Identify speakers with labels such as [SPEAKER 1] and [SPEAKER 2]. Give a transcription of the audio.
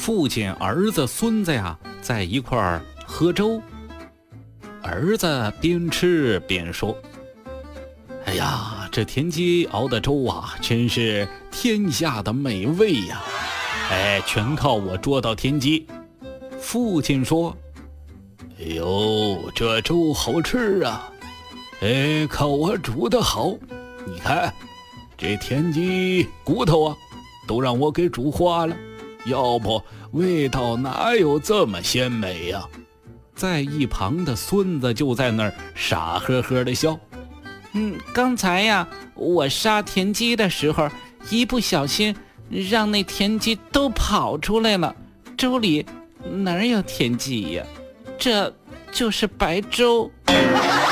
[SPEAKER 1] 父亲、儿子、孙子呀，在一块儿喝粥。儿子边吃边说：“哎呀，这田鸡熬的粥啊，真是天下的美味呀！哎，全靠我捉到田鸡。”父亲说：“哎呦，这粥好吃啊！哎，靠我煮得好。你看，这田鸡骨头啊，都让我给煮化了，要不味道哪有这么鲜美呀？”在一旁的孙子就在那儿傻呵呵的笑。
[SPEAKER 2] 刚才呀，我杀田鸡的时候，一不小心让那田鸡都跑出来了，粥里哪有田鸡呀？这就是白粥。